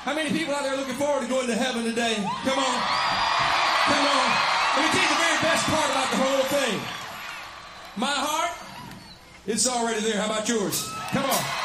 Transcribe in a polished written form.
How many people out there looking forward to going to heaven today? Come on. Come on. Let me tell you the very best part about the whole thing. My heart, it's already there. How about yours? Come on.